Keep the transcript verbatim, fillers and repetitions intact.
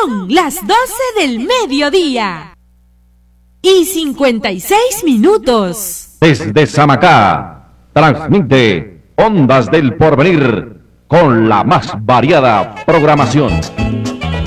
Son las doce del mediodía y cincuenta y seis minutos. Desde Samacá, transmite Ondas del Porvenir con la más variada programación.